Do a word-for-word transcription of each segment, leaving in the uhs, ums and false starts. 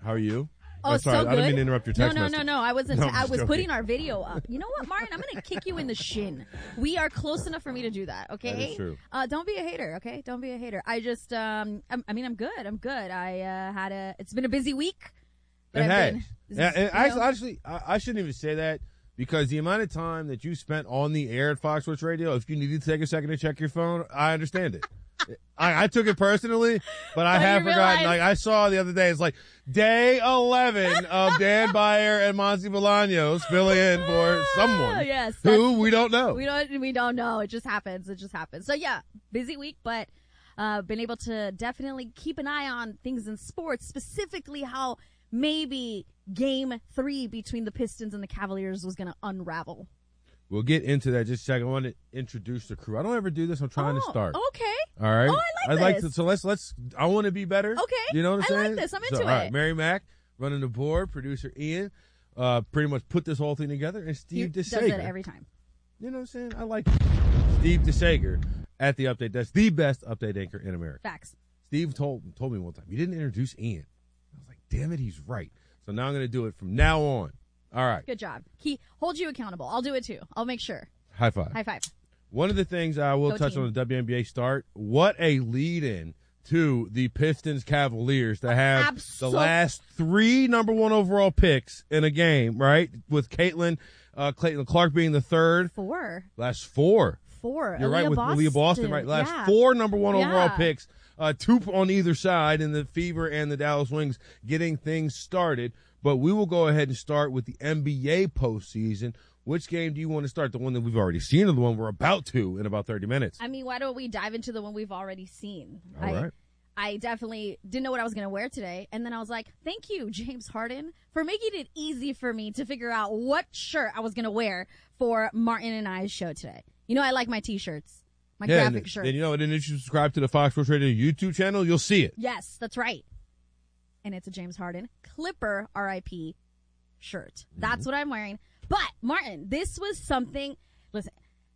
How are you? Oh, I'm sorry, so good. I didn't mean to interrupt your text No, no, message. no, no. I wasn't. No, I was joking. putting our video up. You know what, Martin? I'm going to kick you in the shin. We are close enough for me to do that, okay? That is true. Uh, don't be a hater, okay? Don't be a hater. I just, um, I'm, I mean, I'm good. I'm good. I uh, had a, it's been a busy week. But It I've has. been, this Yeah, is, and you actually, know, actually I, I shouldn't even say that because the amount of time that you spent on the air at Fox Sports Radio, if you needed to take a second to check your phone, I understand it. I, I took it personally, but I But have you forgotten. realize- Like I saw the other day, it's like day eleven of Dan Byer and Monty Bolaños filling in for someone Ah, yes, who we don't know. We don't, we don't know. It just happens. It just happens. So yeah, busy week, but, uh, been able to definitely keep an eye on things in sports, specifically how maybe game three between the Pistons and the Cavaliers was going to unravel. We'll get into that just a second. I want to introduce the crew. I don't ever do this. I'm trying oh, to start. Okay. All right. Oh, I like I'd like this. to. So let's let's. I want to be better. Okay. You know what I'm I like saying? this. I'm So, into all right, it. Mary Mack running the board. Producer Ian, uh, pretty much put this whole thing together, and Steve He does DeSager. it every time. You know what I'm saying? I like it. Steve DeSager at the update. That's the best update anchor in America. Facts. Steve told told me one time you didn't introduce Ian. I was like, damn it, he's right. So now I'm going to do it from now on. All right. Good job. He hold you accountable. I'll do it too. I'll make sure. High five. High five. One of the things I will Go touch team. on the W N B A start, what a lead-in to the Pistons Cavaliers to have Absol- the last three number one overall picks in a game, right? With Caitlin, uh, Clayton Clark being the third. Four. Last four. Four. You're Aaliyah right, with Boston. Aaliyah Boston, right? Last Yeah. four number one Yeah. overall picks, uh, two on either side, and the Fever and the Dallas Wings getting things started. But we will go ahead and start with the N B A postseason. Which game do you want to start? The one that we've already seen or the one we're about to in about thirty minutes? I mean, why don't we dive into the one we've already seen? All I, right. I definitely didn't know what I was going to wear today. And then I was like, thank you, James Harden, for making it easy for me to figure out what shirt I was going to wear for Martin and I's show today. You know, I like my T-shirts, my Yeah, graphic and, shirts. and you know, and then if you subscribe to the Fox Sports Radio YouTube channel, you'll see it. Yes, that's right. And it's a James Harden Clipper R I P shirt. That's Mm-hmm. what I'm wearing. But, Martin, this was something, listen,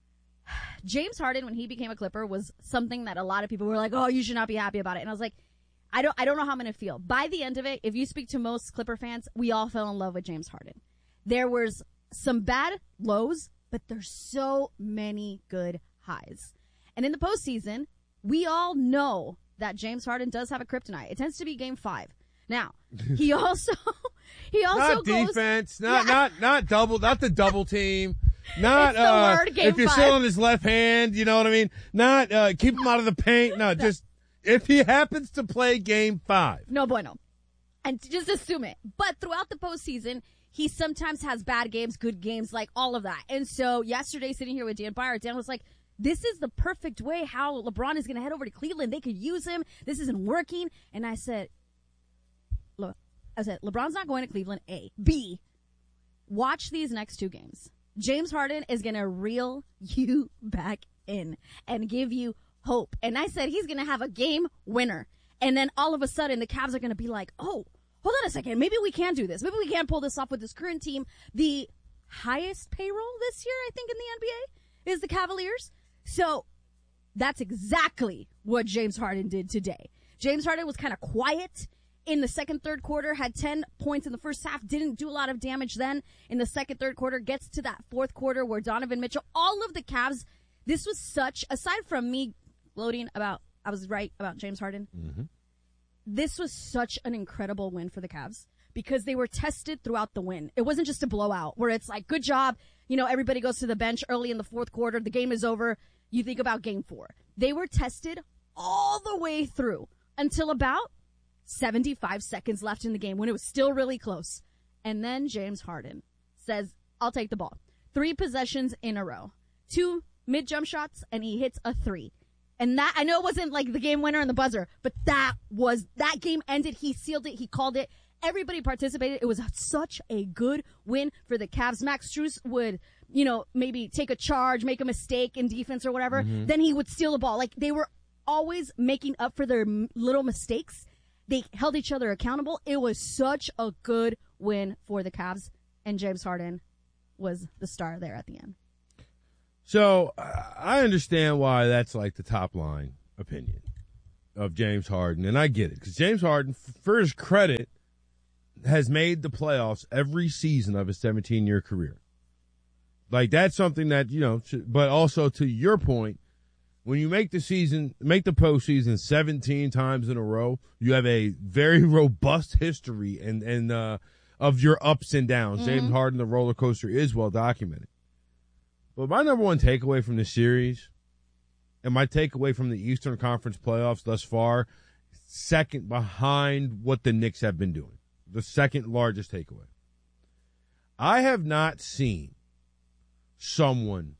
James Harden, when he became a Clipper, was something that a lot of people were like, oh, you should not be happy about it. And I was like, I don't, I don't know how I'm going to feel. By the end of it, if you speak to most Clipper fans, we all fell in love with James Harden. There was some bad lows, but there's so many good highs. And in the postseason, we all know that James Harden does have a kryptonite. It tends to be game five. Now, he also, he also Not goes, defense, not Yeah. not not double, not the double team, not It's the uh, word, game if you're five. still on his left hand, you know what I mean. Not uh, keep him out of the paint. No, just if he happens to play game five. no bueno. And just assume it. But throughout the postseason, he sometimes has bad games, good games, like all of that. And so yesterday, sitting here with Dan Byer, Dan was like, this is the perfect way how LeBron is going to head over to Cleveland. They could use him. This isn't working. And I said, look, I said, LeBron's not going to Cleveland, A. B, watch these next two games. James Harden is going to reel you back in and give you hope. And I said he's going to have a game winner. And then all of a sudden, the Cavs are going to be like, oh, hold on a second. Maybe we can do this. Maybe we can pull this off with this current team. The highest payroll this year, I think, in the N B A is the Cavaliers. So that's exactly what James Harden did today. James Harden was kind of quiet in the second, third quarter, had ten points in the first half, didn't do a lot of damage then in the second, third quarter, gets to that fourth quarter where Donovan Mitchell, all of the Cavs, this was such, aside from me gloating about, I was right about James Harden, Mm-hmm. this was such an incredible win for the Cavs because they were tested throughout the win. It wasn't just a blowout where it's like, good job, you know, everybody goes to the bench early in the fourth quarter, the game is over, you think about game four. They were tested all the way through until about seventy-five seconds left in the game when it was still really close. And then James Harden says, I'll take the ball. Three possessions in a row. Two mid-jump shots, and he hits a three. And that, I know it wasn't like the game winner and the buzzer, but that was, that game ended. He sealed it. He called it. Everybody participated. It was such a good win for the Cavs. Max Strus would, you know, maybe take a charge, make a mistake in defense or whatever. Mm-hmm. Then he would steal the ball. Like, they were always making up for their m- little mistakes. They held each other accountable. It was such a good win for the Cavs, and James Harden was the star there at the end. So uh, I understand why that's like the top line opinion of James Harden, and I get it because James Harden, for his credit, has made the playoffs every season of his seventeen-year career. Like, that's something that, you know, but also to your point, when you make the season, make the postseason seventeen times in a row, you have a very robust history and, and, uh, of your ups and downs. Mm-hmm. James Harden, the roller coaster is well documented. But my number one takeaway from this series, and my takeaway from the Eastern Conference playoffs thus far, second behind what the Knicks have been doing. The second largest takeaway. I have not seen someone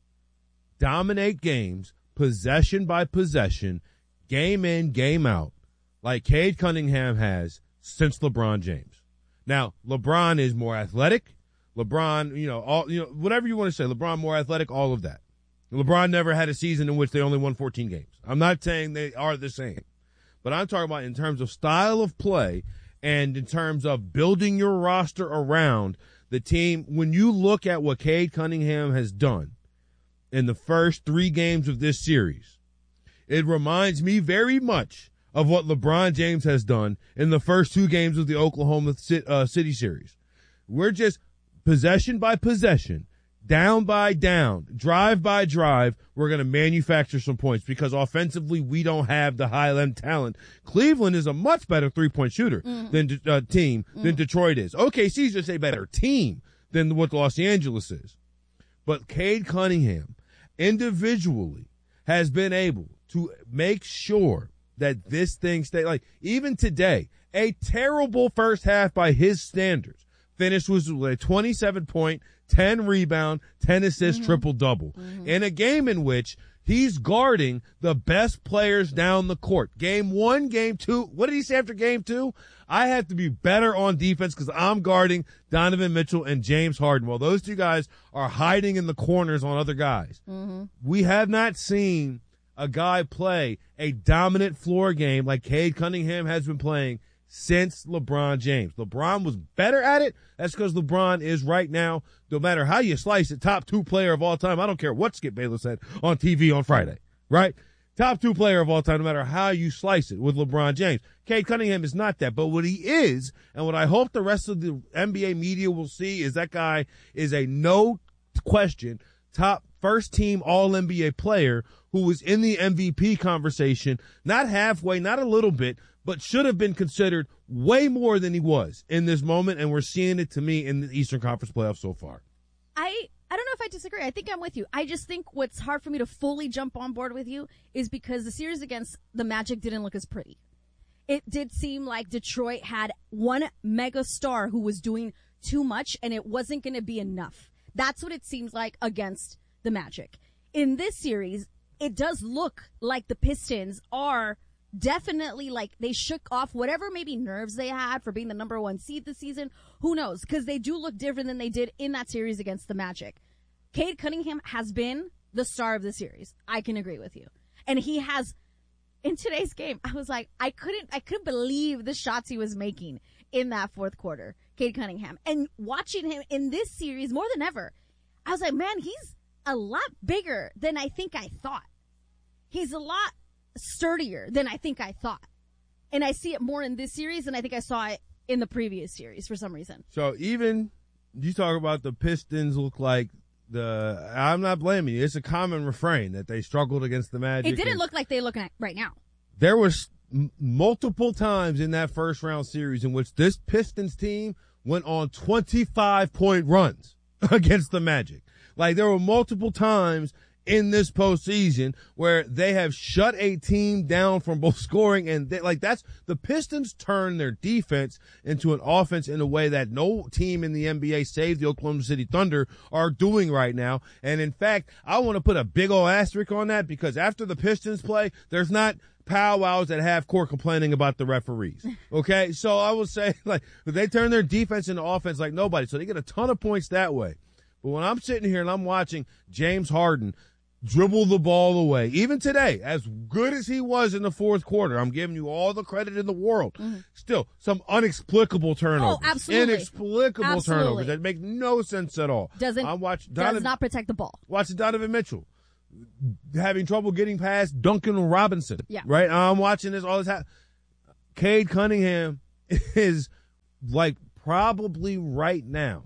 dominate games, possession by possession, game in, game out, like Cade Cunningham has since LeBron James. Now, LeBron is more athletic. LeBron, you know, all you know, whatever you want to say, LeBron more athletic, all of that. LeBron never had a season in which they only won fourteen games. I'm not saying they are the same, but I'm talking about in terms of style of play and in terms of building your roster around the team. When you look at what Cade Cunningham has done in the first three games of this series, it reminds me very much of what LeBron James has done in the first two games of the Oklahoma City series. We're just possession by possession, down by down, drive by drive, we're going to manufacture some points because offensively we don't have the high-end talent. Cleveland is a much better three-point shooter mm. than uh, team mm. than Detroit is. O K C is just a better team than what Los Angeles is. But Cade Cunningham individually has been able to make sure that this thing stay like even today, a terrible first half by his standards. Finished was a twenty-seven point, ten rebound, ten assist, mm-hmm. triple double mm-hmm. in a game in which he's guarding the best players down the court. Game one, game two. What did he say after game two? I have to be better on defense because I'm guarding Donovan Mitchell and James Harden. Well, those two guys are hiding in the corners on other guys. Mm-hmm. We have not seen a guy play a dominant floor game like Cade Cunningham has been playing since LeBron James. LeBron was better at it. That's because LeBron is right now, no matter how you slice it, top two player of all time. I don't care what Skip Bayless said on T V on Friday, right? Top two player of all time, no matter how you slice it with LeBron James. Cade Cunningham is not that. But what he is, and what I hope the rest of the N B A media will see, is that guy is a no question top first team all N B A player who was in the M V P conversation, not halfway, not a little bit, but should have been considered way more than he was in this moment, and we're seeing it, to me, in the Eastern Conference playoffs so far. I I don't know if I disagree. I think I'm with you. I just think what's hard for me to fully jump on board with you is because the series against the Magic didn't look as pretty. It did seem like Detroit had one mega star who was doing too much, and it wasn't going to be enough. That's what it seems like against the Magic. In this series, it does look like the Pistons are definitely like they shook off whatever maybe nerves they had for being the number one seed this season. Who knows? Because they do look different than they did in that series against the Magic. Cade Cunningham has been the star of the series. I can agree with you. And he has, in today's game, I was like, I couldn't, I couldn't believe the shots he was making in that fourth quarter, Cade Cunningham. And watching him in this series more than ever, I was like, man, he's a lot bigger than I think I thought. He's a lot sturdier than I think I thought. And I see it more in this series than I think I saw it in the previous series for some reason. So even you talk about the Pistons look like the, I'm not blaming you. It's a common refrain that they struggled against the Magic. It didn't look like they look at right now. There was m- multiple times in that first round series in which this Pistons team went on twenty-five point runs against the Magic. Like there were multiple times in this postseason where they have shut a team down from both scoring and they, like that's the Pistons turn their defense into an offense in a way that no team in the N B A save the Oklahoma City Thunder are doing right now. And in fact, I want to put a big old asterisk on that because after the Pistons play, there's not powwows at half court complaining about the referees. Okay. So I will say like they turn their defense into offense like nobody. So they get a ton of points that way. But when I'm sitting here and I'm watching James Harden dribble the ball away, even today, as good as he was in the fourth quarter, I'm giving you all the credit in the world. Mm-hmm. Still, some inexplicable turnovers. Oh, absolutely. Inexplicable absolutely. turnovers that make no sense at all. Doesn't, I'm watching Donovan, does not protect the ball. Watching Donovan Mitchell having trouble getting past Duncan Robinson. Yeah. Right? I'm watching this all this time. Cade Cunningham is like probably right now,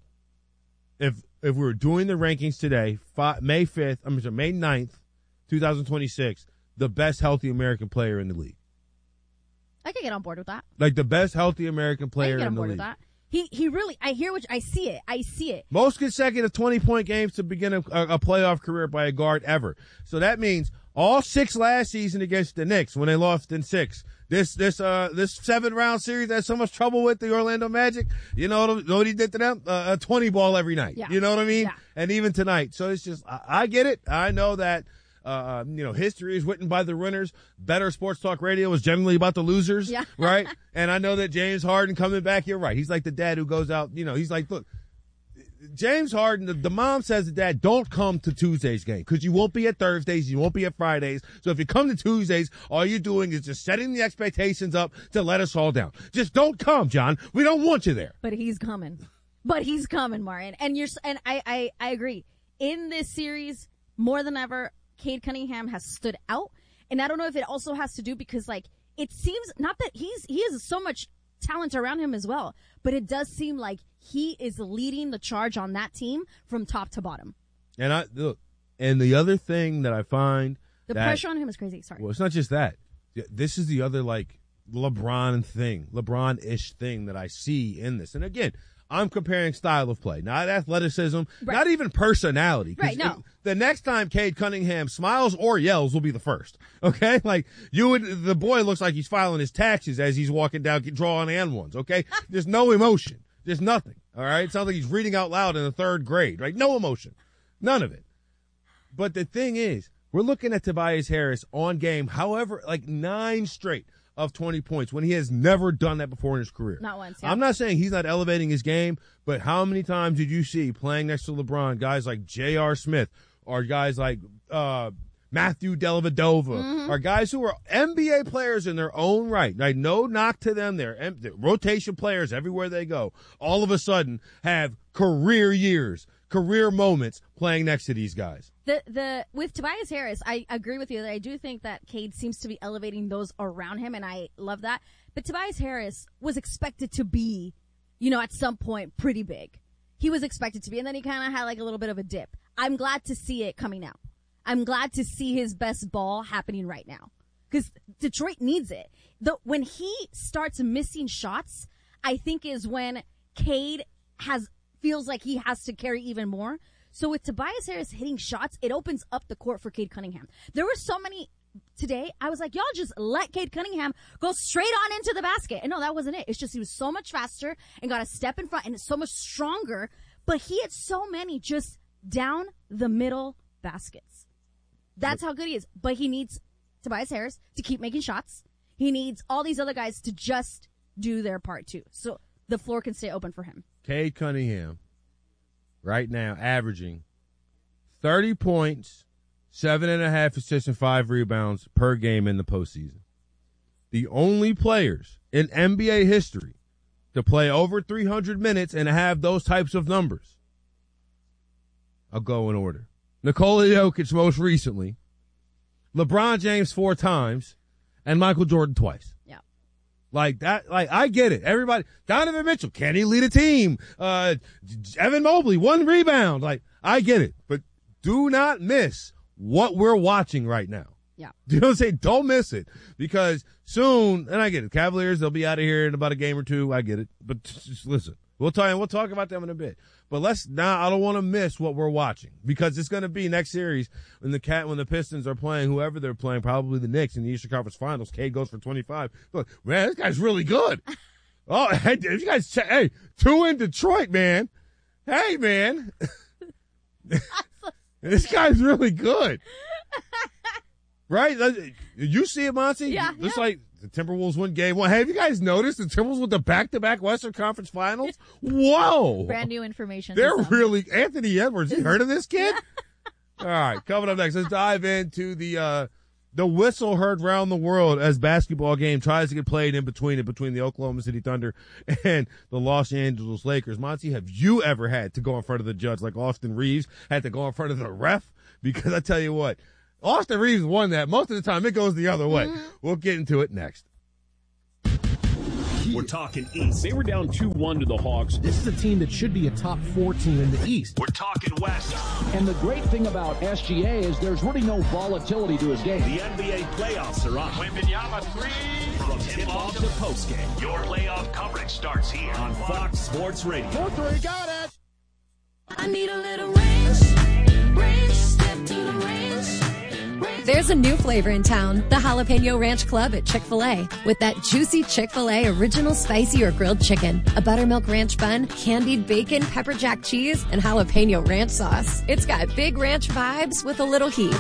if if we were doing the rankings today, fi- May fifth, I'm sorry, May ninth, twenty twenty-six, the best healthy American player in the league. I can get on board with that. Like the best healthy American I player can get on in the board league. with that. He he really, I hear what, I see it. I see it. Most consecutive twenty-point games to begin a, a playoff career by a guard ever. So that means all six last season against the Knicks when they lost in six. This this uh this seven round series that had so much trouble with the Orlando Magic. You know what, what he did to them? Uh, a twenty ball every night. Yeah. You know what I mean? Yeah. And even tonight. So it's just I, I get it. I know that. Uh, you know, history is written by the winners. Better Sports Talk Radio is generally about the losers, Yeah. right? And I know that James Harden coming back, you're right. He's like the dad who goes out, you know, he's like, look, James Harden, the, the mom says to dad, don't come to Tuesday's game because you won't be at Thursdays, you won't be at Fridays. So if you come to Tuesdays, all you're doing is just setting the expectations up to let us all down. Just don't come, John. We don't want you there. But he's coming. But he's coming, Martin. And you're, and I, I, I agree. In this series, more than ever, Cade Cunningham has stood out. And I don't know if it also has to do because, like, it seems not that he's, he has so much talent around him as well, but it does seem like he is leading the charge on that team from top to bottom. And I look, and the other thing that I find The that, pressure on him is crazy. Sorry. well, it's not just that. This is the other, like, LeBron thing, LeBron-ish thing that I see in this. And again, I'm comparing style of play, not athleticism, Right. not even personality. 'Cause Right, no. it- the next time Cade Cunningham smiles or yells will be the first. Okay? Like, you would, the boy looks like he's filing his taxes as he's walking down, drawing and ones. Okay? There's no emotion. There's nothing. All right? It sounds like he's reading out loud in the third grade. Right? No emotion. None of it. But the thing is, we're looking at Tobias Harris on game, however, like nine straight of twenty points when he has never done that before in his career. Not once, yeah. I'm not saying he's not elevating his game, but how many times did you see playing next to LeBron guys like J R. Smith or guys like uh, Matthew Dellavedova Mm-hmm. or guys who are N B A players in their own right? Like, no knock to them. They're, em- they're rotation players everywhere they go. All of a sudden have career years, career moments playing next to these guys. The the with Tobias Harris, I agree with you that I do think that Cade seems to be elevating those around him, and I love that. But Tobias Harris was expected to be, you know, at some point pretty big. He was expected to be, and then he kind of had like a little bit of a dip. I'm glad to see it coming out. I'm glad to see his best ball happening right now because Detroit needs it. The when he starts missing shots, I think is when Cade has feels like he has to carry even more. So with Tobias Harris hitting shots, it opens up the court for Cade Cunningham. There were so many today. I was like, y'all just let Cade Cunningham go straight on into the basket. And no, that wasn't it. It's just he was so much faster and got a step in front and so much stronger. But he had so many just down the middle baskets. That's how good he is. But he needs Tobias Harris to keep making shots. He needs all these other guys to just do their part too. So the floor can stay open for him. Cade Cunningham, right now, averaging thirty points, seven and a half assists, and five rebounds per game in the postseason. The only players in N B A history to play over three hundred minutes and have those types of numbers. I'll go in order. Nikola Jokic most recently, LeBron James four times, and Michael Jordan twice. Yeah. Like that, like I get it. Everybody, Donovan Mitchell, can he lead a team? Uh, Evan Mobley, one rebound. Like I get it, but do not miss what we're watching right now. Yeah. Do you know what I'm saying? Don't miss it because soon, and I get it. Cavaliers, they'll be out of here in about a game or two. I get it, but just listen. We'll talk. We'll talk about them in a bit. But let's now. I don't want to miss what we're watching because it's going to be next series when the cat when the Pistons are playing whoever they're playing, probably the Knicks in the Eastern Conference Finals. Cade goes for twenty-five. Look, man, this guy's really good. Oh, hey, you guys, check, hey, two in Detroit, man. Hey, man, this guy's really good. Right? You see it, Monty? Yeah, Looks yeah. like the Timberwolves win game one. Have you guys noticed the Timberwolves with the back-to-back Western Conference Finals? Whoa. Brand new information. They're to some. really, Anthony Edwards, you heard of this kid? All right, coming up next, let's dive into the, uh, the whistle heard round the world as basketball game tries to get played in between it, between the Oklahoma City Thunder and the Los Angeles Lakers. Monty, have you ever had to go in front of the judge like Austin Reeves had to go in front of the ref? Because I tell you what, Austin Reeves won that. Most of the time, it goes the other way. Mm-hmm. We'll get into it next. We're talking East. They were down two one to the Hawks. This is a team that should be a top four team in the East. We're talking West. And the great thing about S G A is there's really no volatility to his game. The N B A playoffs are on. Wembanyama three. From tip-off to post-game, your playoff coverage starts here on Fox Sports Radio. Four three, got it. I need a little range, range, step to the range, range. There's a new flavor in town, the Jalapeno Ranch Club at Chick-fil-A. With that juicy Chick-fil-A original spicy or grilled chicken, a buttermilk ranch bun, candied bacon, pepper jack cheese, and jalapeno ranch sauce. It's got big ranch vibes with a little heat.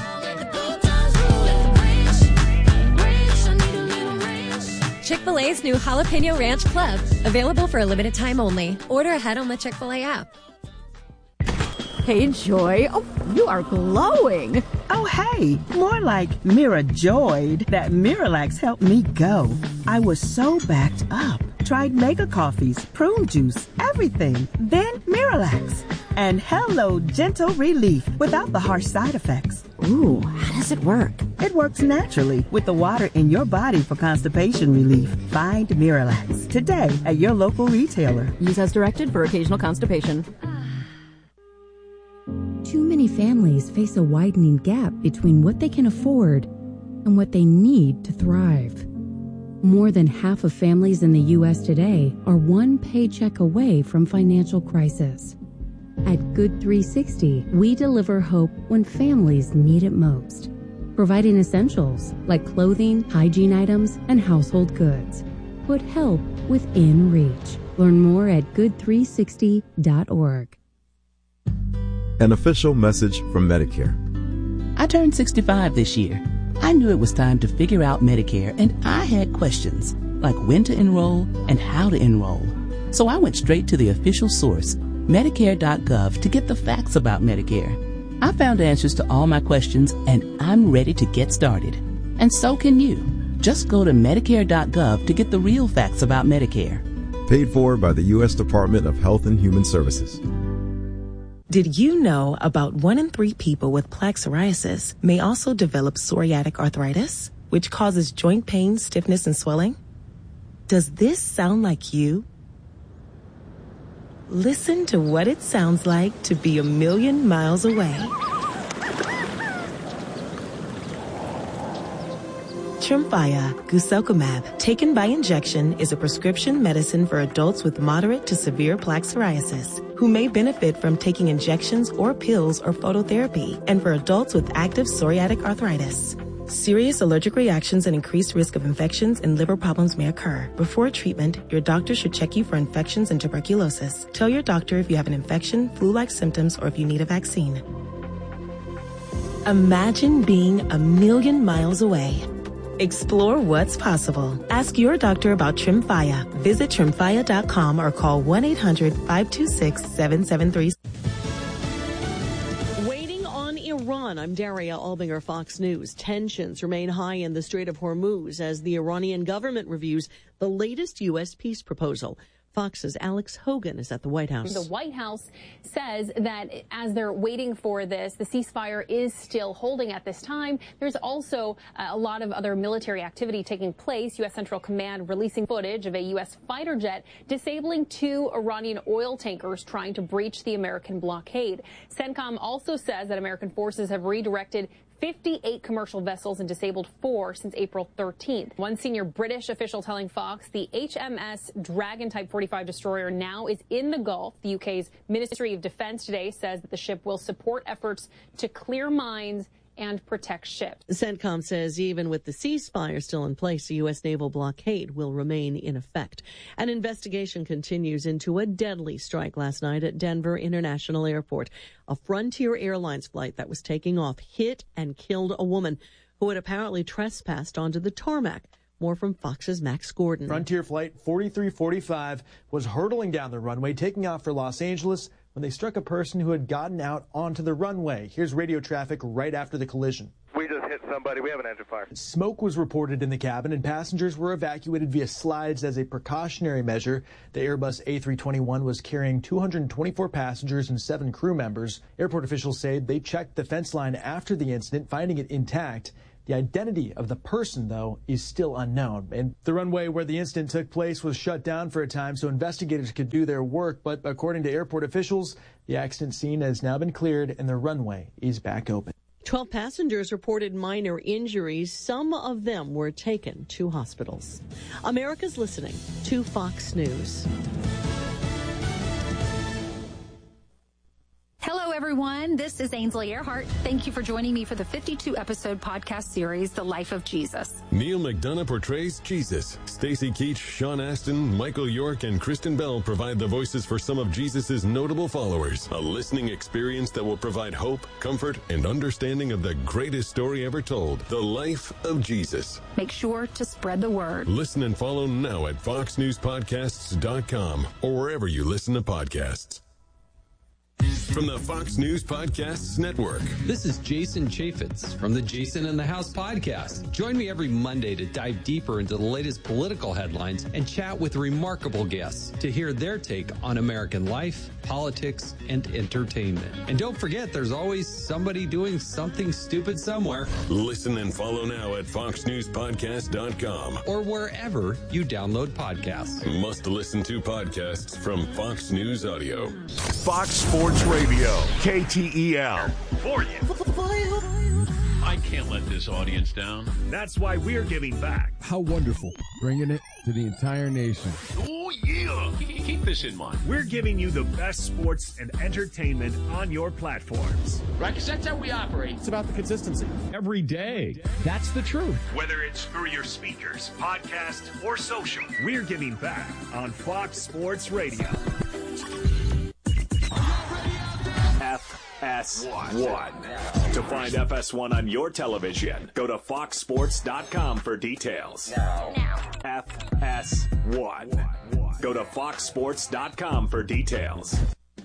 Chick-fil-A's new Jalapeno Ranch Club. Available for a limited time only. Order ahead on the Chick-fil-A app. Hey, Joy. Oh, you are glowing. Oh, hey. More like Mira joyed that Miralax helped me go. I was so backed up. Tried mega coffees, prune juice, everything. Then Miralax. And hello, gentle relief without the harsh side effects. Ooh, how does it work? It works naturally with the water in your body for constipation relief. Find Miralax today at your local retailer. Use as directed for occasional constipation. Too many families face a widening gap between what they can afford and what they need to thrive. More than half of families in the U S today are one paycheck away from financial crisis. At Good three sixty, we deliver hope when families need it most, providing essentials like clothing, hygiene items, and household goods. Put help within reach. Learn more at good three sixty dot org. An official message from Medicare. I turned sixty-five this year. I knew it was time to figure out Medicare, and I had questions, like when to enroll and how to enroll. So I went straight to the official source, Medicare dot gov, to get the facts about Medicare. I found answers to all my questions, and I'm ready to get started. And so can you. Just go to Medicare dot gov to get the real facts about Medicare. Paid for by the U S Department of Health and Human Services. Did you know about one in three people with plaque psoriasis may also develop psoriatic arthritis, which causes joint pain, stiffness, and swelling? Does this sound like you? Listen to what it sounds like to be a million miles away. Tremfya, guselkumab, taken by injection, is a prescription medicine for adults with moderate to severe plaque psoriasis who may benefit from taking injections or pills or phototherapy, and for adults with active psoriatic arthritis. Serious allergic reactions and increased risk of infections and liver problems may occur. Before treatment, your doctor should check you for infections and tuberculosis. Tell your doctor if you have an infection, flu-like symptoms, or if you need a vaccine. Imagine being a million miles away. Explore what's possible. Ask your doctor about Tremfya. Visit tremfya dot com or call one eight hundred five two six seven seven three. Waiting on Iran, I'm Daria Albinger, Fox News. Tensions remain high in the Strait of Hormuz as the Iranian government reviews the latest U S peace proposal. Fox's Alex Hogan is at the White House. The White House says that as they're waiting for this, the ceasefire is still holding at this time. There's also a lot of other military activity taking place. U S Central Command releasing footage of a U S fighter jet disabling two Iranian oil tankers trying to breach the American blockade. CENTCOM also says that American forces have redirected fifty-eight commercial vessels and disabled four since April thirteenth. One senior British official telling Fox the H M S Dragon Type forty-five destroyer now is in the Gulf. The U K's Ministry of Defense today says that the ship will support efforts to clear mines and protect ships. CENTCOM says even with the ceasefire still in place, the U S naval blockade will remain in effect. An investigation continues into a deadly strike last night at Denver International Airport. A Frontier Airlines flight that was taking off hit and killed a woman who had apparently trespassed onto the tarmac. More from Fox's Max Gordon. Frontier Flight forty-three forty-five was hurtling down the runway, taking off for Los Angeles, when they struck a person who had gotten out onto the runway. Here's radio traffic right after the collision. We just hit somebody. We have an engine fire. Smoke was reported in the cabin, and passengers were evacuated via slides as a precautionary measure. The Airbus A three twenty-one was carrying two hundred twenty-four passengers and seven crew members. Airport officials say they checked the fence line after the incident, finding it intact. The identity of the person, though, is still unknown. And the runway where the incident took place was shut down for a time so investigators could do their work. But according to airport officials, the accident scene has now been cleared and the runway is back open. twelve passengers reported minor injuries. Some of them were taken to hospitals. America's listening to Fox News. Hello, everyone. This is Ainsley Earhart. Thank you for joining me for the fifty-two episode podcast series, The Life of Jesus. Neil McDonough portrays Jesus. Stacey Keach, Sean Astin, Michael York, and Kristen Bell provide the voices for some of Jesus' notable followers. A listening experience that will provide hope, comfort, and understanding of the greatest story ever told, The Life of Jesus. Make sure to spread the word. Listen and follow now at fox news podcasts dot com or wherever you listen to podcasts. From the Fox News Podcasts Network. This is Jason Chaffetz from the Jason in the House podcast. Join me every Monday to dive deeper into the latest political headlines and chat with remarkable guests to hear their take on American life, politics, and entertainment. And don't forget, there's always somebody doing something stupid somewhere. Listen and follow now at fox news podcast dot com or wherever you download podcasts. Must listen to podcasts from Fox News Audio. Fox Sports Radio, K T E L. For you. I can't let this audience down. That's why we're giving back. How wonderful. Bringing it to the entire nation. Oh, yeah. Keep this in mind. We're giving you the best sports and entertainment on your platforms. Right, because that's how we operate. It's about the consistency. Every day. That's the truth. Whether it's through your speakers, podcast, or social, we're giving back on Fox Sports Radio. F S one. To find F S one on your television, go to fox sports dot com for details. Now. F S one. Go to fox sports dot com for details.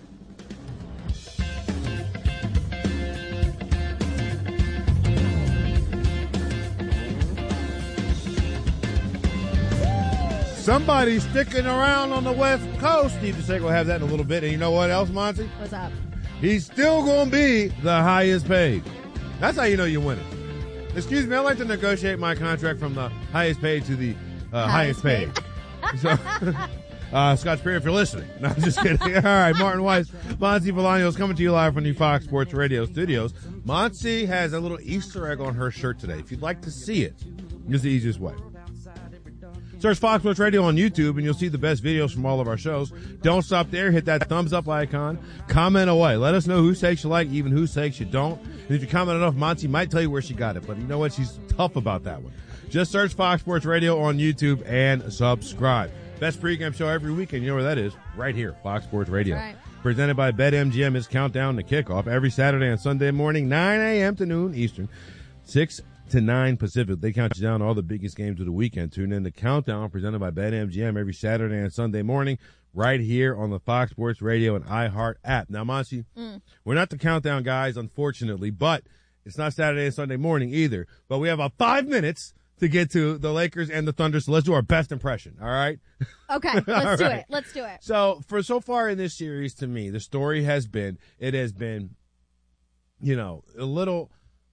Somebody's sticking around on the West Coast. Steve DeSego will have that in a little bit. And you know what else, Monty? What's up? He's still going to be the highest paid. That's how you know you win it. Excuse me, I'd like to negotiate my contract from the highest paid to the uh, highest, highest paid. paid. so, uh, Scott Spear, if you're listening. No, I'm just kidding. All right, Martin Weiss, Monty Bolaños coming to you live from the Fox Sports Radio studios. Monty has a little Easter egg on her shirt today. If you'd like to see it, here's the easiest way. Search Fox Sports Radio on YouTube, and you'll see the best videos from all of our shows. Don't stop there. Hit that thumbs up icon. Comment away. Let us know whose takes you like, even whose takes you don't. And if you comment enough, Monty might tell you where she got it. But you know what? She's tough about that one. Just search Fox Sports Radio on YouTube and subscribe. Best pregame show every weekend. You know where that is? Right here, Fox Sports Radio. Right. Presented by BetMGM. Is countdown to kickoff every Saturday and Sunday morning, nine a.m. to noon Eastern, six to nine Pacific. They count you down all the biggest games of the weekend. Tune in to Countdown, presented by BetMGM every Saturday and Sunday morning, right here on the Fox Sports Radio and iHeart app. Now, Monty, mm. we're not the Countdown guys, unfortunately, but it's not Saturday and Sunday morning either. But we have about five minutes to get to the Lakers and the Thunder, so let's do our best impression, all right? Okay, let's do right. it. Let's do it. So, for so far in this series, to me, the story has been, it has been, you know, a little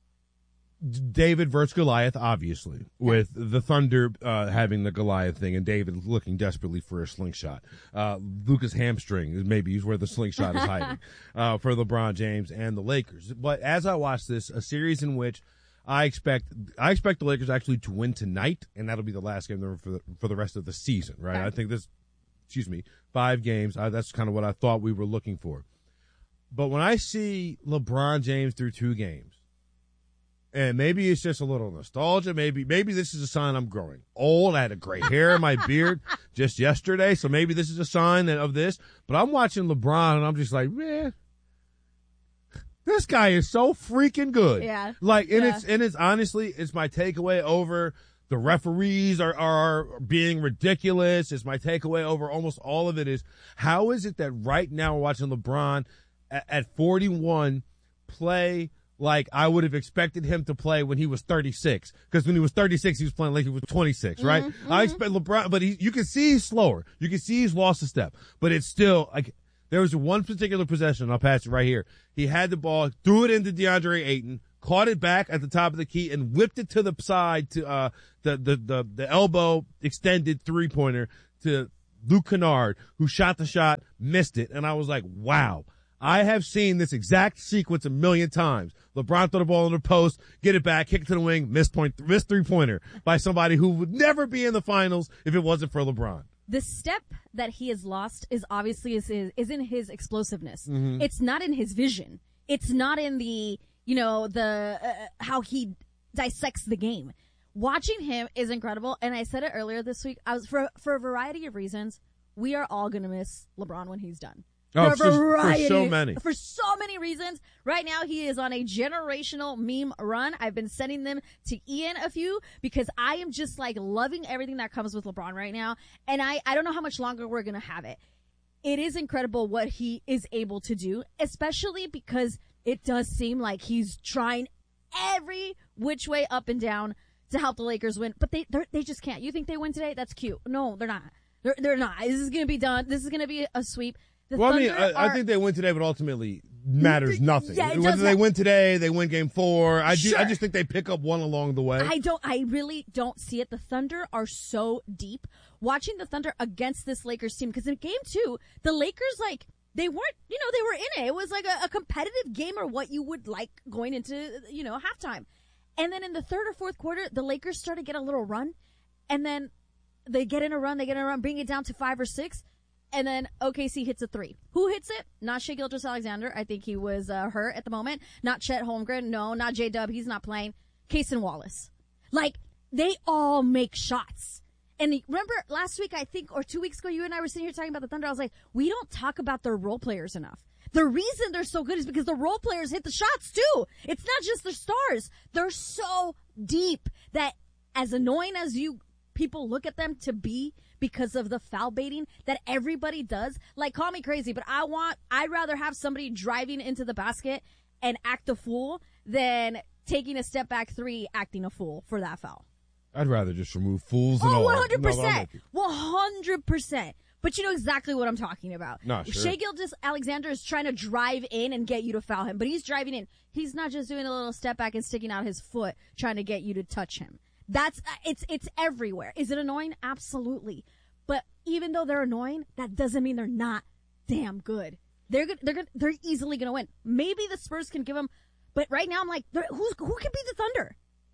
David versus Goliath, obviously, with the Thunder uh, having the Goliath thing and David looking desperately for a slingshot. Uh, Luka's hamstring is maybe where the slingshot is hiding uh, for LeBron James and the Lakers. But as I watch this, a series in which I expect I expect the Lakers actually to win tonight, and that'll be the last game for the, for the rest of the season, right? Okay. I think this, excuse me, five games, I, that's kind of what I thought we were looking for. But when I see LeBron James through two games, and maybe it's just a little nostalgia. Maybe maybe this is a sign I'm growing old. I had a gray hair in my beard just yesterday, so maybe this is a sign of this. But I'm watching LeBron, and I'm just like, man, this guy is so freaking good. Yeah. Like, and yeah. it's and it's honestly, it's my takeaway over the referees are are being ridiculous. It's my takeaway over almost all of it is how is it that right now we're watching LeBron at, at forty-one play like I would have expected him to play when he was thirty-six. Because when he was thirty-six, he was playing like he was twenty-six, right? Mm-hmm. I expect LeBron, but he, you can see he's slower. You can see he's lost a step. But it's still, like, there was one particular possession, I'll pass it right here. He had the ball, threw it into DeAndre Ayton, caught it back at the top of the key and whipped it to the side to uh the the the, the elbow extended three pointer to Luke Kennard, who shot the shot, missed it, and I was like, wow. I have seen this exact sequence a million times. LeBron throw the ball in the post, get it back, kick it to the wing, miss point, miss three pointer by somebody who would never be in the finals if it wasn't for LeBron. The step that he has lost is obviously is, is, is in his explosiveness. Mm-hmm. It's not in his vision. It's not in the, you know, the, uh, how he dissects the game. Watching him is incredible. And I said it earlier this week. I was for, for a variety of reasons, we are all going to miss LeBron when he's done. Oh, for, a variety, for so many. For so many reasons. Right now, he is on a generational meme run. I've been sending them to Ian a few because I am just like loving everything that comes with LeBron right now. And I, I don't know how much longer we're going to have it. It is incredible what he is able to do, especially because it does seem like he's trying every which way up and down to help the Lakers win. But they they just can't. You think they win today? That's cute. No, they're not. They're, they're not. This is going to be done. This is going to be a sweep. The well, I mean, Thunder I, I are, think they win today, but ultimately matters nothing. Yeah, it Whether does they not- win today, they win game four. I, do, Sure. I just think they pick up one along the way. I don't, I really don't see it. The Thunder are so deep. Watching the Thunder against this Lakers team, because in game two, the Lakers, like, they weren't, you know, they were in it. It was like a, a competitive game or what you would like going into, you know, halftime. And then in the third or fourth quarter, the Lakers started to get a little run. And then they get in a run, they get in a run, bring it down to five or six. And then O K C hits a three. Who hits it? Not Shai Gilgeous-Alexander. I think he was uh, hurt at the moment. Not Chet Holmgren. No, not J-Dub. He's not playing. Cason Wallace. Like, they all make shots. And remember last week, I think, or two weeks ago, you and I were sitting here talking about the Thunder. I was like, we don't talk about their role players enough. The reason they're so good is because the role players hit the shots too. It's not just the stars. They're so deep that as annoying as you people look at them to be because of the foul baiting that everybody does, like, call me crazy, but I want, I'd rather have somebody driving into the basket and act a fool than taking a step back three acting a fool for that foul. I'd rather just remove fools and Oh, all. one hundred No, I'm percent. with you. one hundred percent. But you know exactly what I'm talking about. No, sure. Shai Gilgeous-Alexander is trying to drive in and get you to foul him, but he's driving in. He's not just doing a little step back and sticking out his foot trying to get you to touch him. That's, it's, it's everywhere. Is it annoying? Absolutely. But even though they're annoying, that doesn't mean they're not damn good. They're good. They're good. They're easily going to win. Maybe the Spurs can give them, but right now I'm like, who's, who can beat the Thunder?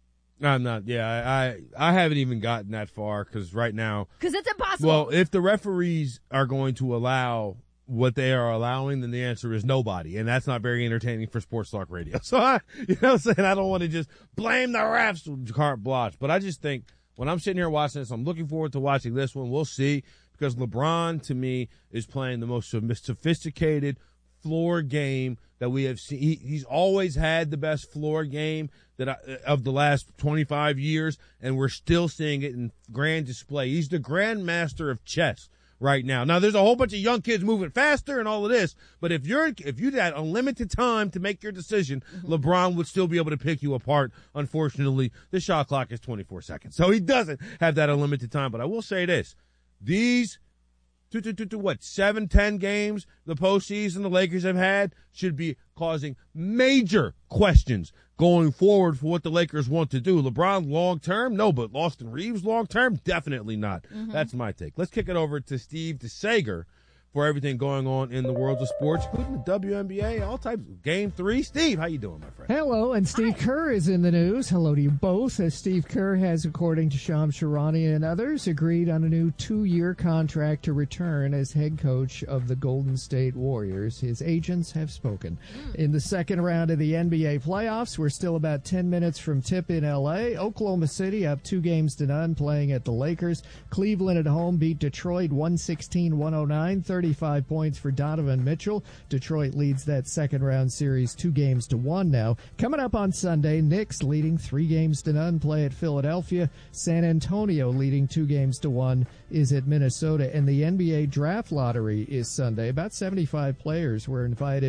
I'm not. Yeah, I I, I haven't even gotten that far because right now, Because it's impossible. well, if the referees are going to allow what they are allowing, then the answer is nobody, and that's not very entertaining for sports talk radio. So I, you know, what I'm saying I don't want to just blame the refs, carte blanche, but I just think when I'm sitting here watching this, I'm looking forward to watching this one. We'll see, because LeBron to me is playing the most sophisticated floor game that we have seen. He, he's always had the best floor game that I, of the last twenty-five years, and we're still seeing it in grand display. He's the grandmaster of chess right now. Now, there's a whole bunch of young kids moving faster and all of this, but if you're if you had unlimited time to make your decision, mm-hmm. LeBron would still be able to pick you apart. Unfortunately, the shot clock is twenty-four seconds, so he doesn't have that unlimited time. But I will say this: these To, to, to, to what, seven, ten games the postseason the Lakers have had should be causing major questions going forward for what the Lakers want to do. LeBron long-term? No, but Austin Reeves long-term? Definitely not. Mm-hmm. That's my take. Let's kick it over to Steve DeSager for everything going on in the world of sports, including the W N B A, all types of game three. Steve, how you doing, my friend? Hello, and Steve Hi. Kerr is in the news. Hello to you both. As Steve Kerr has, according to Shams Charania and others, agreed on a new two-year contract to return as head coach of the Golden State Warriors. His agents have spoken. In the second round of the N B A playoffs, we're still about ten minutes from tip in L A. Oklahoma City up two games to none, playing at the Lakers. Cleveland at home beat Detroit one sixteen one oh nine, thirty-five points for Donovan Mitchell. Detroit leads that second round series two games to one now. Coming up on Sunday, Knicks leading three games to none play at Philadelphia. San Antonio leading two games to one is at Minnesota. And the N B A draft lottery is Sunday. About seventy-five players were invited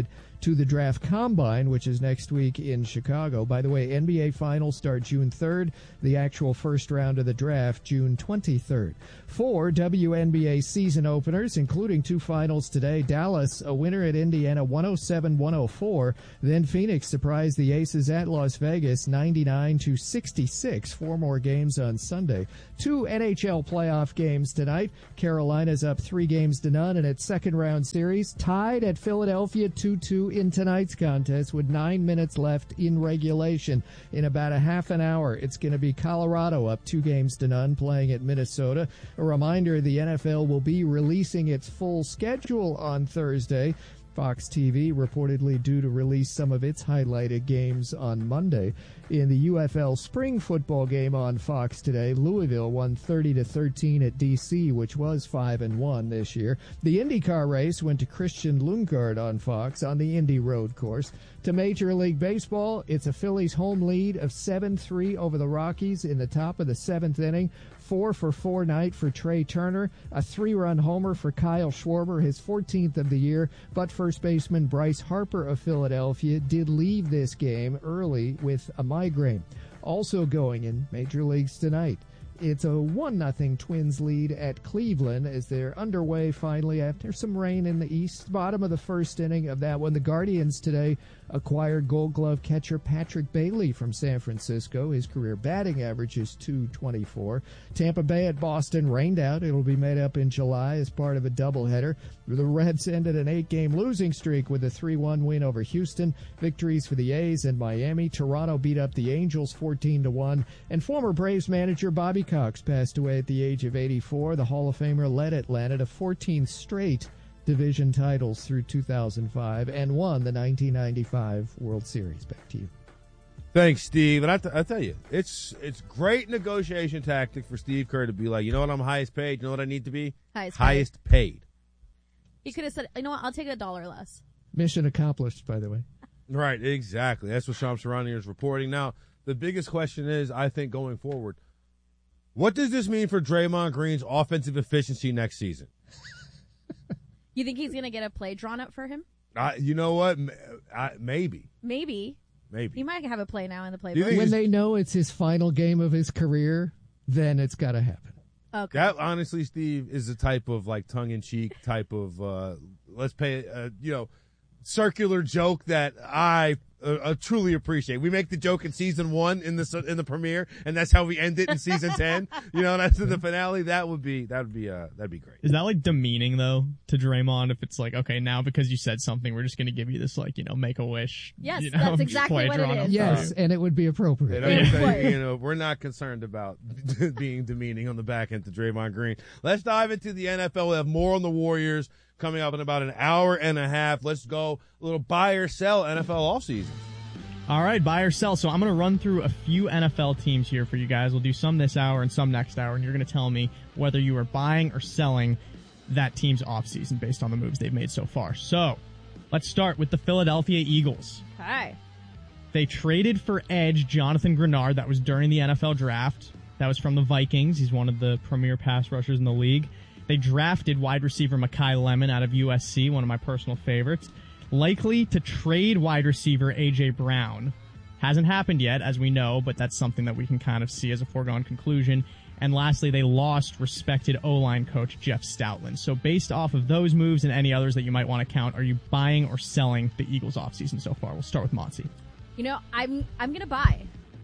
to the Draft Combine, which is next week in Chicago. By the way, N B A Finals start June third, the actual first round of the draft June twenty-third. Four W N B A season openers, including two finals today. Dallas, a winner at Indiana, one oh seven one oh four. Then Phoenix surprised the Aces at Las Vegas, ninety-nine to sixty-six. Four more games on Sunday. Two N H L playoff games tonight. Carolina's up three games to none in its second round series, tied at Philadelphia two two in tonight's contest with nine minutes left in regulation. In about a half an hour, it's going to be Colorado up two games to none playing at Minnesota. A reminder, the N F L will be releasing its full schedule on Thursday. Fox T V reportedly due to release some of its highlighted games on Monday. In the U F L spring football game on Fox today, Louisville won thirty to thirteen at D C, which was five and one this year. The IndyCar race went to Christian Lundgaard on Fox on the Indy Road course. To Major League Baseball, it's a Phillies home lead of seven three over the Rockies in the top of the seventh inning. Four for four night for Trey Turner, a three-run homer for Kyle Schwarber, his fourteenth of the year, but first baseman Bryce Harper of Philadelphia did leave this game early with a migraine. Also going in Major Leagues tonight, it's a one nothing Twins lead at Cleveland as they're underway finally after some rain in the east. Bottom of the first inning of that one. The Guardians today acquired Gold Glove catcher Patrick Bailey from San Francisco. His career batting average is two twenty-four. Tampa Bay at Boston rained out. It'll be made up in July as part of a doubleheader. The Reds ended an eight-game losing streak with a three one win over Houston. Victories for the A's and Miami. Toronto beat up the Angels fourteen to one. And former Braves manager Bobby Cox passed away at the age of eighty-four. The Hall of Famer led Atlanta to fourteen straight division titles through two thousand five and won the nineteen ninety-five World Series. Back to you. Thanks, Steve. And I, th- I tell you, it's it's great negotiation tactic for Steve Kerr to be like, you know what, I'm highest paid. You know what I need to be? Highest, highest paid. paid. He could have said, you know what, I'll take a dollar less. Mission accomplished, by the way. Right, exactly. That's what Shams Charania is reporting. Now, the biggest question is, I think, going forward, what does this mean for Draymond Green's offensive efficiency next season? You think he's going to get a play drawn up for him? Uh, you know what? I, maybe. Maybe. Maybe. He might have a play now in the play. When they know it's his final game of his career, then it's got to happen. Okay. That, honestly, Steve, is the type of, like, tongue-in-cheek type of, uh, let's pay, uh, you know, circular joke that I uh, uh, truly appreciate. We make the joke in season one in the in the premiere, and that's how we end it in season ten. You know, that's in the finale. That would be that would be uh that'd be great. Is that like demeaning though to Draymond? If it's like, okay, now because you said something, we're just going to give you this like you know make a wish. Yes, you know, that's exactly what it is. Yes, and it would be appropriate. They don't say, you know, we're not concerned about being demeaning on the back end to Draymond Green. Let's dive into the N F L. We have more on the Warriors coming up in about an hour and a half. Let's go a little buy or sell N F L offseason. All right, buy or sell. So I'm going to run through a few N F L teams here for you guys. We'll do some this hour and some next hour, and you're going to tell me whether you are buying or selling that team's offseason based on the moves they've made so far. So let's start with the Philadelphia Eagles. Hi. They traded for edge Jonathan Grenard. That was during the N F L draft. That was from the Vikings. He's one of the premier pass rushers in the league. They drafted wide receiver Mekhi Lemon out of U S C, one of my personal favorites. Likely to trade wide receiver A J. Brown. Hasn't happened yet, as we know, but that's something that we can kind of see as a foregone conclusion. And lastly, they lost respected O-line coach Jeff Stoutland. So based off of those moves and any others that you might want to count, are you buying or selling the Eagles offseason so far? We'll start with Monty. You know, I'm I'm going to buy.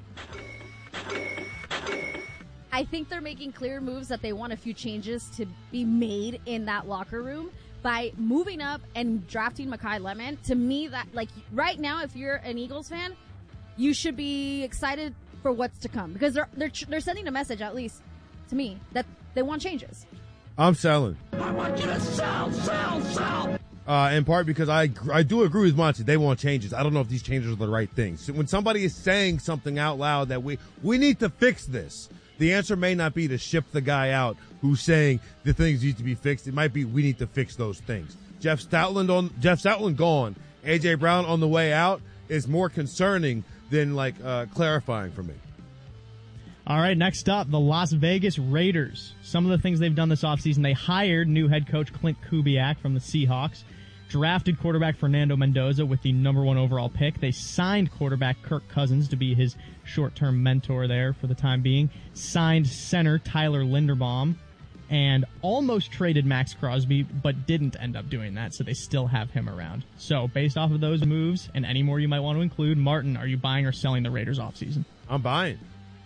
I think they're making clear moves that they want a few changes to be made in that locker room. By moving up and drafting Mekhi Lemon, to me, that like right now, if you're an Eagles fan, you should be excited for what's to come because they're they're they're sending a message, at least to me, that they want changes. I'm selling. I want you to sell, sell, sell. Uh, in part because I I do agree with Monty. They want changes. I don't know if these changes are the right things. So when somebody is saying something out loud that we we need to fix this, the answer may not be to ship the guy out who's saying the things need to be fixed. It might be we need to fix those things. Jeff Stoutland on Jeff Stoutland gone. A J. Brown on the way out is more concerning than like uh, clarifying for me. All right, next up, the Las Vegas Raiders. Some of the things they've done this offseason, they hired new head coach Clint Kubiak from the Seahawks. drafted quarterback Fernando Mendoza with the number one overall pick. They signed quarterback Kirk Cousins to be his short-term mentor there for the time being. Signed center Tyler Linderbaum. And almost traded Max Crosby, but didn't end up doing that, so they still have him around. So, based off of those moves, and any more you might want to include, Martin, are you buying or selling the Raiders offseason? I'm buying.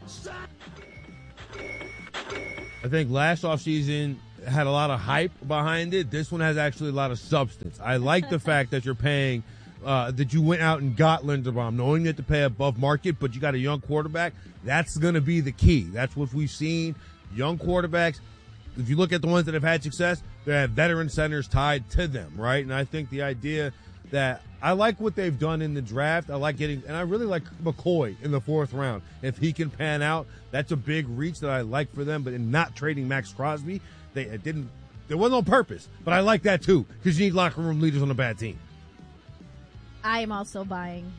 I think last offseason had a lot of hype behind it. This one has actually a lot of substance. I like the fact that you're paying, uh, that you went out and got Linderbaum, knowing you have to pay above market, but you got a young quarterback. That's going to be the key. That's what we've seen. Young quarterbacks. If you look at the ones that have had success, they have veteran centers tied to them, right? And I think the idea that I like what they've done in the draft. I like getting, and I really like McCoy in the fourth round. If he can pan out, that's a big reach that I like for them. But in not trading Max Crosby, they it didn't, it wasn't on purpose. But I like that too, because you need locker room leaders on a bad team. I am also buying.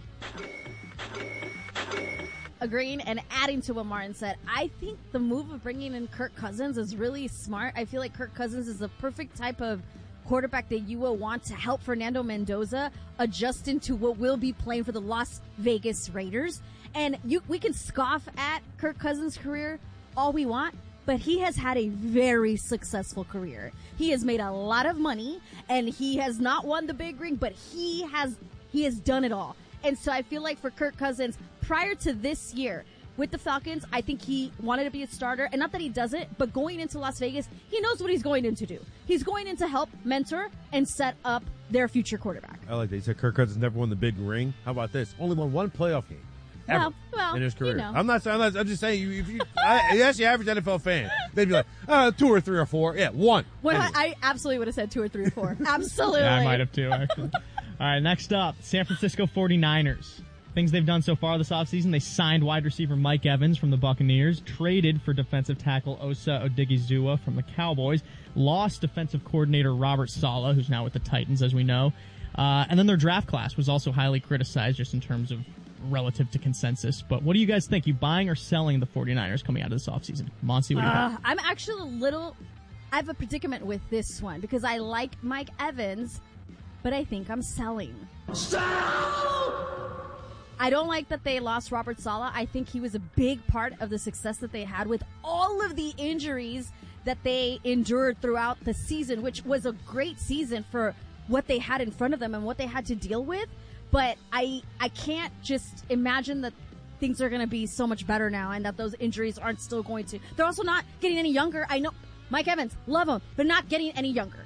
Agreeing and adding to what Martin said, I think the move of bringing in Kirk Cousins is really smart. I feel like Kirk Cousins is the perfect type of quarterback that you will want to help Fernando Mendoza adjust into what will be playing for the Las Vegas Raiders. And you, we can scoff at Kirk Cousins' career all we want, but he has had a very successful career. He has made a lot of money, and he has not won the big ring, but he has he has done it all. And so I feel like for Kirk Cousins, prior to this year with the Falcons, I think he wanted to be a starter. And not that he doesn't, but going into Las Vegas, he knows what he's going in to do. He's going in to help mentor and set up their future quarterback. I like that. You said Kirk Cousins never won the big ring. How about this? Only won one playoff game ever well, well, in his career. You know. I'm not. I'm not. I'm just saying. You, if you, I, that's the average N F L fan. They'd be like, uh, two or three or four. Yeah, one. Well, anyway. I absolutely would have said two or three or four. Absolutely. Yeah, I might have too, actually. All right, next up, San Francisco forty-niners. Things they've done so far this offseason, they signed wide receiver Mike Evans from the Buccaneers, traded for defensive tackle Osa Odigizua from the Cowboys, lost defensive coordinator Robert Saleh, who's now with the Titans, as we know. Uh, and then their draft class was also highly criticized just in terms of relative to consensus. But what do you guys think? You buying or selling the forty-niners coming out of this offseason? Monty, what do you uh, have? I'm actually a little... I have a predicament with this one because I like Mike Evans, but I think I'm selling. Sell! I don't like that they lost Robert Saleh. I think he was a big part of the success that they had with all of the injuries that they endured throughout the season, which was a great season for what they had in front of them and what they had to deal with. But I I can't just imagine that things are going to be so much better now and that those injuries aren't still going to. They're also not getting any younger. I know Mike Evans, love him, but not getting any younger.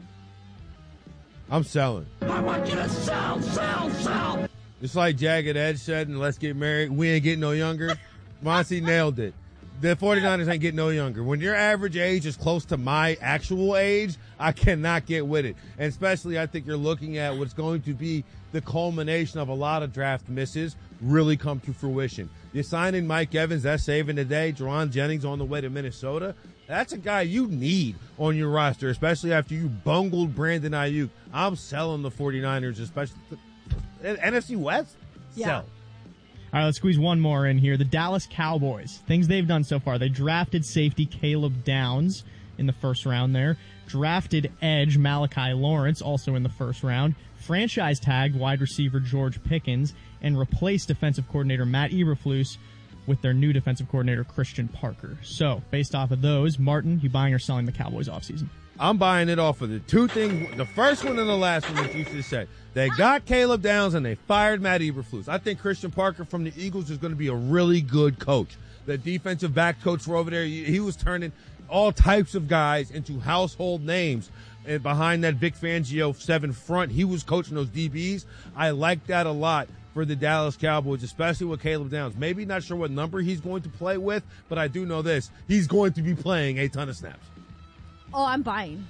I'm selling. I want you to sell, sell, sell. Just like Jagged Edge said in Let's Get Married, we ain't getting no younger. Monty nailed it. The forty-niners ain't getting no younger. When your average age is close to my actual age, I cannot get with it. And especially, I think you're looking at what's going to be the culmination of a lot of draft misses really come to fruition. You're signing Mike Evans, that's saving the day. Jaron Jennings on the way to Minnesota. That's a guy you need on your roster, especially after you bungled Brandon Ayuk. I'm selling the forty-niners, especially N F C West? Yeah. Sell. All right, let's squeeze one more in here. The Dallas Cowboys. Things they've done so far. They drafted safety Caleb Downs in the first round there. Drafted edge Malachi Lawrence also in the first round. Franchise tagged wide receiver George Pickens and replaced defensive coordinator Matt Eberflus with their new defensive coordinator Christian Parker. So, based off of those, Martin, you buying or selling the Cowboys offseason? I'm buying it off of the two things, the first one and the last one that you just said. They got Caleb Downs and they fired Matt Eberflus. I think Christian Parker from the Eagles is going to be a really good coach. The defensive back coach for over there, he was turning all types of guys into household names. And behind that Vic Fangio seven front, he was coaching those D Bs. I like that a lot for the Dallas Cowboys, especially with Caleb Downs. Maybe not sure what number he's going to play with, but I do know this. He's going to be playing a ton of snaps. Oh, I'm buying.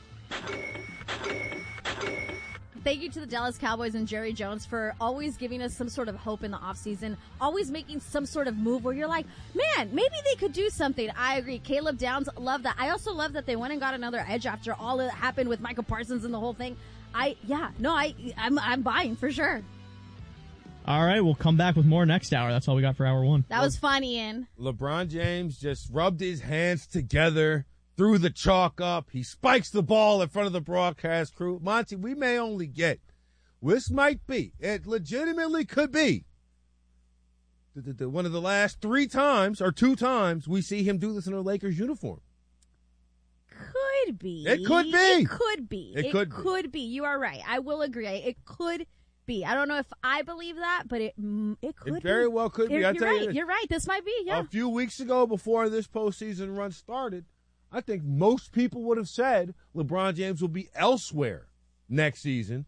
Thank you to the Dallas Cowboys and Jerry Jones for always giving us some sort of hope in the offseason, always making some sort of move where you're like, man, maybe they could do something. I agree. Caleb Downs, love that. I also love that they went and got another edge after all that happened with Michael Parsons and the whole thing. I, yeah, no, I, I'm, I'm buying for sure. All right, we'll come back with more next hour. That's all we got for hour one. That was fun, Ian. LeBron James just rubbed his hands together threw the chalk up. He spikes the ball in front of the broadcast crew. Monty, we may only get, this might be, it legitimately could be, the, the, the, one of the last three times or two times we see him do this in a Lakers uniform. Could be. It could be. It could be. It, it could, could be. be. You are right. I will agree. It could be. I don't know if I believe that, but it it could It very be. well could be. It, I you're tell right. you this. You're right. This might be, yeah. A few weeks ago, before this postseason run started, I think most people would have said LeBron James will be elsewhere next season.